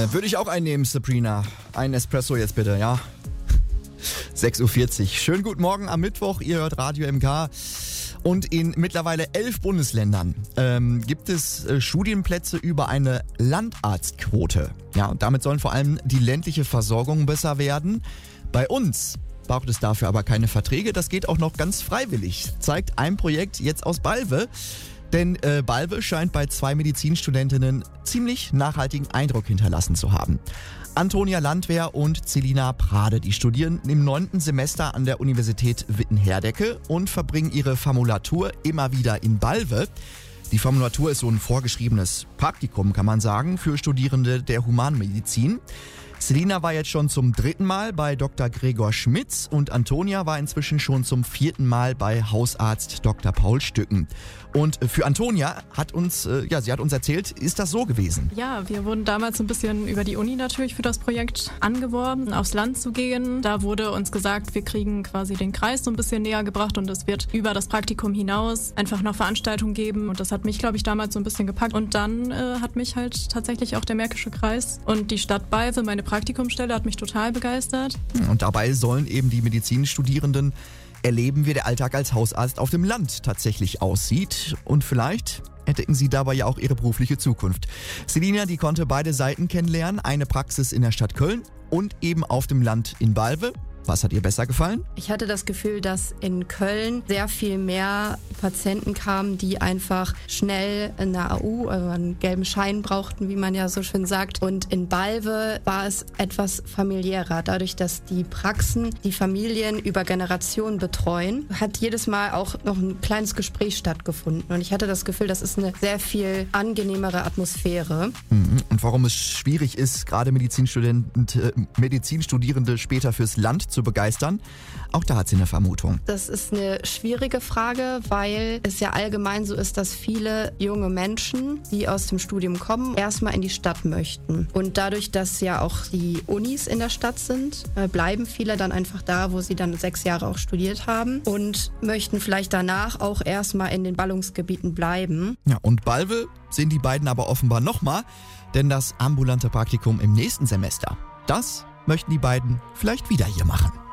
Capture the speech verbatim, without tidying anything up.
Äh, würde ich auch einnehmen, Sabrina. Ein Espresso jetzt bitte, ja? sechs Uhr vierzig. Schönen guten Morgen am Mittwoch. Ihr hört Radio M K. Und in mittlerweile elf Bundesländern ähm, gibt es äh, Studienplätze über eine Landarztquote. Ja, und damit sollen vor allem die ländliche Versorgung besser werden. Bei uns braucht es dafür aber keine Verträge. Das geht auch noch ganz freiwillig, zeigt ein Projekt jetzt aus Balve. Denn äh, Balve scheint bei zwei Medizinstudentinnen ziemlich nachhaltigen Eindruck hinterlassen zu haben. Antonia Landwehr und Celina Prade, die studieren im neunten Semester an der Universität Witten-Herdecke und verbringen ihre Formulatur immer wieder in Balve. Die Formulatur ist so ein vorgeschriebenes Praktikum, kann man sagen, für Studierende der Humanmedizin. Celina war jetzt schon zum dritten Mal bei Doktor Gregor Schmitz und Antonia war inzwischen schon zum vierten Mal bei Hausarzt Doktor Paul Stücken. Und für Antonia hat uns, ja, sie hat uns erzählt, ist das so gewesen? Ja, wir wurden damals ein bisschen über die Uni natürlich für das Projekt angeworben, aufs Land zu gehen. Da wurde uns gesagt, wir kriegen quasi den Kreis so ein bisschen näher gebracht und es wird über das Praktikum hinaus einfach noch Veranstaltungen geben. Und das hat mich, glaube ich, damals so ein bisschen gepackt. Und dann äh, hat mich halt tatsächlich auch der Märkische Kreis und die Stadt Balve, meine Praktikumsstelle, hat mich total begeistert. Und dabei sollen eben die Medizinstudierenden erleben, wie der Alltag als Hausarzt auf dem Land tatsächlich aussieht. Und vielleicht entdecken sie dabei ja auch ihre berufliche Zukunft. Celina, die konnte beide Seiten kennenlernen. Eine Praxis in der Stadt Köln und eben auf dem Land in Balve. Was hat ihr besser gefallen? Ich hatte das Gefühl, dass in Köln sehr viel mehr Patienten kamen, die einfach schnell eine A U, also einen gelben Schein brauchten, wie man ja so schön sagt. Und in Balve war es etwas familiärer. Dadurch, dass die Praxen die Familien über Generationen betreuen, hat jedes Mal auch noch ein kleines Gespräch stattgefunden. Und ich hatte das Gefühl, das ist eine sehr viel angenehmere Atmosphäre. Und warum es schwierig ist, gerade Medizinstudenten, äh, Medizinstudierende später fürs Land zu begeistern? Auch da hat sie eine Vermutung. Das ist eine schwierige Frage, weil es ja allgemein so ist, dass viele junge Menschen, die aus dem Studium kommen, erstmal in die Stadt möchten. Und dadurch, dass ja auch die Unis in der Stadt sind, bleiben viele dann einfach da, wo sie dann sechs Jahre auch studiert haben und möchten vielleicht danach auch erstmal in den Ballungsgebieten bleiben. Ja, und Balve sehen die beiden aber offenbar nochmal, denn das ambulante Praktikum im nächsten Semester, das möchten die beiden vielleicht wieder hier machen.